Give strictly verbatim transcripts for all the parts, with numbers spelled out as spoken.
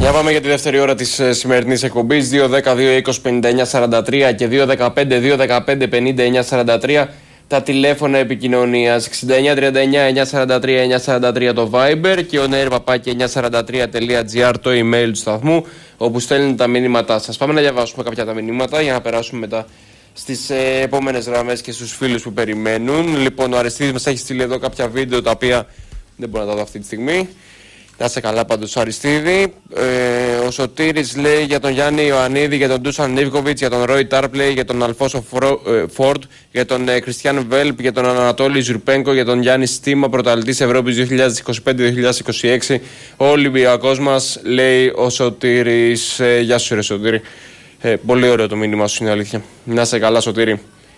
Για πάμε για τη δεύτερη ώρα της σημερινής εκπομπής. δύο δέκα δύο είκοσι πενήντα εννιά σαράντα τρία και δύο δεκαπέντε δύο δεκαπέντε πενήντα εννιά σαράντα τρία τα τηλέφωνα επικοινωνίας. εξήντα εννιά τριάντα εννιά εννιακόσια σαράντα τρία εννιακόσια σαράντα τρία το Viber και ο νεερ παπάκι εννιακόσια σαράντα τρία τελεία τζι άρ το email του σταθμού, όπου στέλνετε τα μηνύματά σας. Πάμε να διαβάσουμε κάποια τα μηνύματα για να περάσουμε μετά στις ε, επόμενες γραμμές και στους φίλους που περιμένουν. Λοιπόν, ο Αριστίδης μας έχει στείλει εδώ κάποια βίντεο τα οποία δεν μπορώ να τα δω αυτή τη στιγμή. Να είσαι καλά πάντως Αριστίδη. Ε, ο Σωτήρης λέει για τον Γιάννη Ιωαννίδη, για τον Ντούσαν Νίβκοβιτς, για τον Ρόι Τάρπλεϊ, για τον Αλφόσο Φόρντ, για τον Κριστιαν Βέλπ, για τον Ανατόλη Ζουρπένκο, για τον Γιάννη Στίμα, πρωταθλητής Ευρώπης δύο χιλιάδες είκοσι πέντε δύο χιλιάδες είκοσι έξι. Ο Ολυμπιακός μας, λέει ο Σωτήρης. Ε, γεια σου ρε Σωτήρη. Ε, πολύ ωραίο το μήνυμα σου, είναι αλήθεια. Να είσαι καλά Σωτήρη.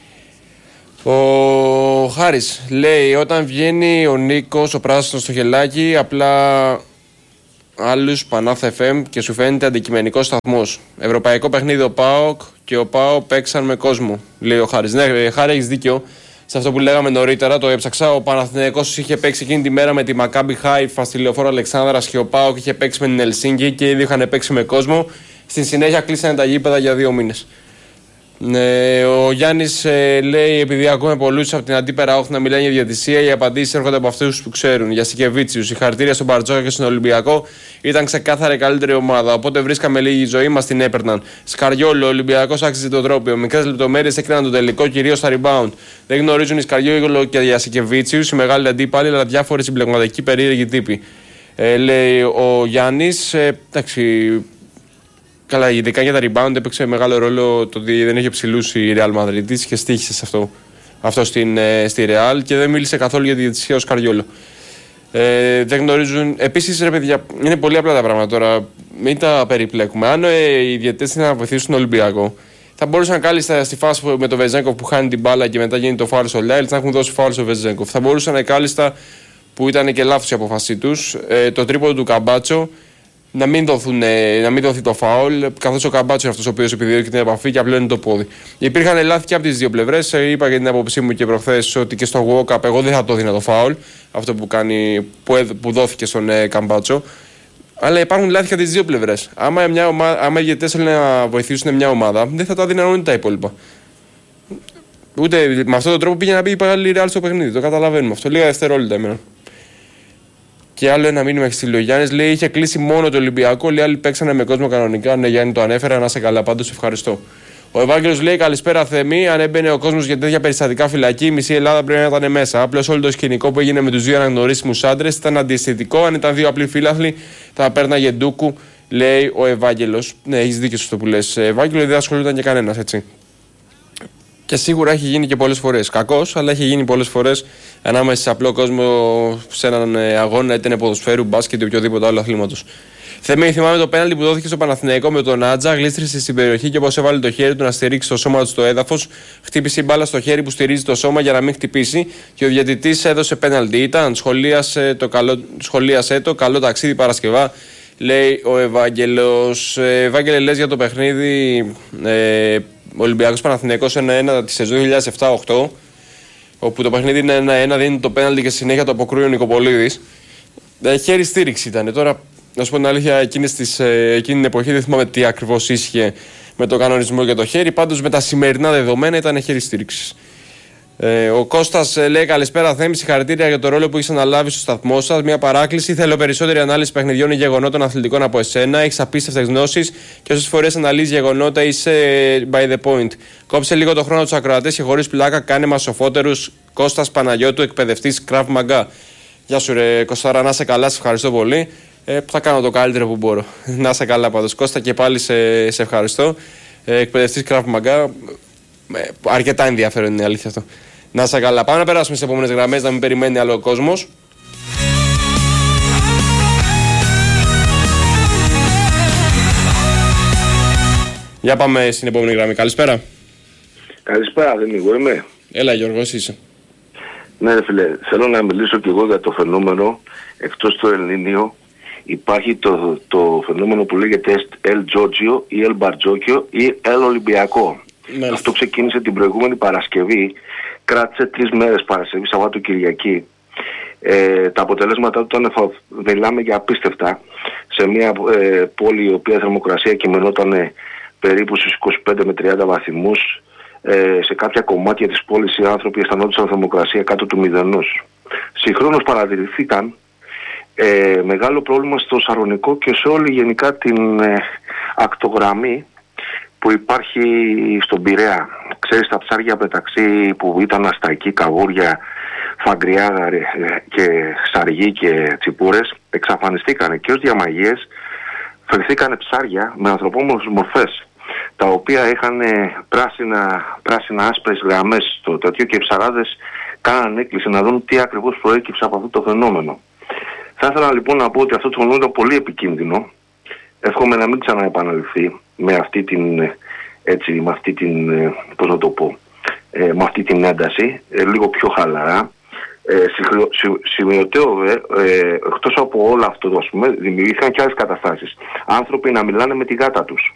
Ο Χάρης λέει, όταν βγαίνει ο Νίκος ο πράσινος στο γελάκι, απλά άλλους Πανάθα εφ εμ και σου φαίνεται αντικειμενικός σταθμός. Ευρωπαϊκό παιχνίδι ο ΠΑΟΚ και ο ΠΑΟΚ παίξαν με κόσμο, λέει ο Χάρης. Ναι, Χάρη, έχεις δίκιο σε αυτό που λέγαμε νωρίτερα, το έψαξα. Ο Παναθηναϊκός είχε παίξει εκείνη τη μέρα με τη Μακάμπι Χάιφα στη Λεωφόρο Αλεξάνδρας και ο ΠΑΟΚ είχε παίξει με την Ελσίνκη και ήδη είχαν παίξει με κόσμο. Στη συνέχεια κλείσανε τα γήπεδα για δύο μήνες. Ε, ο Γιάννης ε, λέει, επειδή ακούμε πολλούς από την αντίπερα όχθη να μιλάνε για διαιτησία, οι απαντήσεις έρχονται από αυτούς που ξέρουν. Για Σικεβίτσιους, συγχαρητήρια στον Μπαρτζόκα και στον Ολυμπιακό, ήταν ξεκάθαρα η καλύτερη ομάδα. Οπότε βρίσκαμε λίγη ζωή, μας την έπαιρναν. Σκαριόλο, ο Ολυμπιακός άξιζε τον τρόπο. Μικρές λεπτομέρειες έκριναν τον τελικό, κυρίως στα rebound. Δεν γνωρίζουν οι Σκαριόλο και για Σικεβίτσιους, οι μεγάλοι αντίπαλοι, αλλά διάφοροι συμπλεγματικοί περίεργοι τύποι. Ε, λέει ο Γιάννης, ε, εντάξει. Καλά, ειδικά για τα rebound έπαιξε μεγάλο ρόλο το ότι δεν είχε ψηλούς η Real Madrid και στοίχησε σε αυτό, αυτό στην, ε, στη Real και δεν μίλησε καθόλου για τη διαιτησία ο Σκαριόλο. Ε, δεν γνωρίζουν. Επίσης, ρε παιδιά, είναι πολύ απλά τα πράγματα τώρα. Μην τα περιπλέκουμε. Αν ε, οι διαιτητές είναι να βοηθήσουν τον Ολυμπιακό, θα μπορούσαν κάλλιστα στη φάση με τον Βεζέγκοφ που χάνει την μπάλα και μετά γίνει το φάουλ στο Λάιλτ να έχουν δώσει φάουλ στο Βεζέγκοφ. Θα μπορούσαν κάλλιστα, που ήταν και λάθος η απόφασή τους, ε, το τρίποντο του Καμπάτσο. Να μην, δοθούν, να μην δοθεί το φάουλ, καθώς ο Καμπάτσο είναι αυτός ο οποίος επιδιώκει την επαφή και απλώνει το πόδι. Υπήρχαν λάθη και από τις δύο πλευρές. Είπα για την άποψή μου και προχθές ότι και στο walk-up εγώ δεν θα το δίνα το φάουλ, αυτό που, κάνει, που, που δόθηκε στον ε, Καμπάτσο. Αλλά υπάρχουν λάθη και από τις δύο πλευρές. Άμα, μια ομάδα, άμα οι διαιτητές θέλουν να βοηθήσουν μια ομάδα, δεν θα τα δίνουν ούτε τα υπόλοιπα. Ούτε με αυτόν τον τρόπο πήγε να μπει πάλι η Real στο παιχνίδι. Το καταλαβαίνουμε αυτό. Λίγα δευτερόλεπτα εμένα. Και άλλο ένα μήνυμα έχει στείλει ο Γιάννης, λέει: είχε κλείσει μόνο το Ολυμπιακό. Λέει: άλλοι παίξανε με κόσμο κανονικά. Ναι, Γιάννη, το ανέφερα. Να σε καλά, πάντως ευχαριστώ. Ο Ευάγγελος λέει: καλησπέρα Θεμή. Αν έμπαινε ο κόσμος για τέτοια περιστατικά φυλακή, η μισή Ελλάδα πρέπει να ήταν μέσα. Απλώς όλο το σκηνικό που έγινε με τους δύο αναγνωρίσιμους άντρες ήταν αντιαισθητικό. Αν ήταν δύο απλοί φίλαθλοι, θα πέρναγε ντούκου, λέει ο Ευάγγελος. Ναι, έχει δίκιο σε αυτό που λες. Ευάγγελο, δεν ασχολούνταν και κανένας, έτσι. Και σίγουρα έχει γίνει και πολλές φορές. Κακός, αλλά έχει γίνει πολλές φορές ανάμεσα σε απλό κόσμο σε έναν αγώνα, είτε είναι ποδοσφαίρου, μπάσκετ ή οποιοδήποτε άλλο αθλήματος. Θεμή, θυμάμαι το πέναλτι που δόθηκε στο Παναθηναϊκό με τον Άτζα, γλίστρισε στην περιοχή και όπως έβαλε το χέρι του να στηρίξει το σώμα του στο έδαφος, χτύπησε η μπάλα στο χέρι που στηρίζει το σώμα για να μην χτυπήσει και ο διαιτητής έδωσε πέναλτι. Ήταν, σχολίασε το, καλό, σχολίασε το καλό ταξίδι Παρασκευά, λέει ο Ευάγγελος. Ε, Ευάγγελε, λες για το παιχνίδι. Ε, Ολυμπιακός Παναθηναϊκός ένα ένα τη σεζόν δύο χιλιάδες επτά οκτώ, όπου το παιχνίδι είναι ένα ένα, δίνει το πέναλτι και συνέχεια το αποκρούει ο Νικοπολίδης. Ε, χέρι στήριξη ήταν. Τώρα, να σου πω την αλήθεια, εκείνη, στις, ε, εκείνη την εποχή δεν θυμάμαι τι ακριβώς ίσχυε με το κανονισμό για το χέρι. Πάντως με τα σημερινά δεδομένα ήταν χέρι στήριξη. Ε, ο Κώστας ε, λέει: καλησπέρα Θέμη, συγχαρητήρια για το ρόλο που έχεις αναλάβει στο σταθμό σας. Μια παράκληση. Θέλω περισσότερη ανάλυση παιχνιδιών ή γεγονότων αθλητικών από εσένα. Έχεις απίστευτες γνώσεις και όσες φορές αναλύεις γεγονότα είσαι by the point. Κόψε λίγο το χρόνο τους ακροατές και χωρίς πλάκα κάνε μας σοφότερους. Κώστας Παναγιώτου, εκπαιδευτής Krav Maga. Γεια σου, ρε Κωστάρα, να είσαι καλά, σε ευχαριστώ πολύ. Ε, θα κάνω το καλύτερο που μπορώ. Να είσαι καλά πάντως. Κώστα, και πάλι σε, σε ευχαριστώ. Ε, εκπαιδευτής Krav Maga. Ε, αρκετά ενδιαφέρον είναι η αλήθεια αυτό. Να είσαι καλά. Πάμε να περάσουμε στις επόμενες γραμμές, να μην περιμένει άλλο ο κόσμος. Για πάμε στην επόμενη γραμμή. Καλησπέρα. Καλησπέρα, δεν εγώ είμαι. Έλα Γιώργο, εσύ είσαι. Ναι ρε φίλε, θέλω να μιλήσω κι εγώ για το φαινόμενο, εκτός το Ελληνίνιο, υπάρχει το, το φαινόμενο που λέγεται El Giorgio ή El Bargiocchio ή El Ολυμπιακό. Μάλιστα. Αυτό ξεκίνησε την προηγούμενη Παρασκευή, κράτησε τρεις μέρες, Παρασκευή, Σαββάτο, Κυριακή. Ε, τα αποτελέσματα του ήταν, μιλάμε για απίστευτα. σε μια ε, πόλη η οποία θερμοκρασία κειμενόταν περίπου στους είκοσι πέντε με τριάντα βαθμούς. Ε, σε κάποια κομμάτια της πόλης οι άνθρωποι αισθανόντουσαν θερμοκρασία κάτω του μηδενός. Συγχρόνως παρατηρηθήκαν ε, μεγάλο πρόβλημα στο Σαρονικό και σε όλη γενικά την ε, ακτογραμμή που υπάρχει στον Πειραιά. Ξέρεις, τα ψάρια μεταξύ που ήταν ασταϊκοί, καβούρια, φαγκριά και σαργοί και τσιπούρες εξαφανιστήκαν και ως διαμαγείες φερθήκαν ψάρια με ανθρωπόμορφες μορφές, τα οποία είχαν πράσινα, πράσινα άσπρες γραμμές στο τέτοιο και οι ψαράδες κάναν έκκληση να δουν τι ακριβώς προέκυψε από αυτό το φαινόμενο. Θα ήθελα λοιπόν να πω ότι αυτό το φαινόμενο είναι πολύ επικίνδυνο. Εύχομαι να μην ξαναεπαναληφθεί με αυτή την, έτσι, με αυτή την, πώς να το πω, ε, με αυτή την ένταση, ε, λίγο πιο χαλαρά. Ε, Σημειωτέω, ε, εκτός από όλο αυτό, ας πούμε, δημιουργήθηκαν και άλλες καταστάσεις. Άνθρωποι να μιλάνε με τη γάτα τους.